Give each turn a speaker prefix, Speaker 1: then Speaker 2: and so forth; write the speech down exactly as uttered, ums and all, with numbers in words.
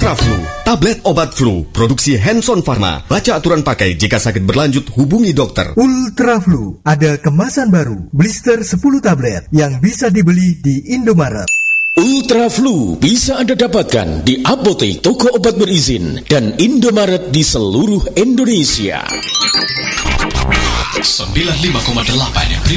Speaker 1: Ultraflu, tablet obat flu, produksi Hanson Pharma. Baca aturan pakai, jika sakit berlanjut hubungi dokter.
Speaker 2: Ultraflu, ada kemasan baru, blister sepuluh tablet yang bisa dibeli di Indomaret.
Speaker 3: Ultraflu bisa Anda dapatkan di apotek, toko obat berizin, dan Indomaret di seluruh Indonesia.
Speaker 4: sembilan puluh lima koma delapan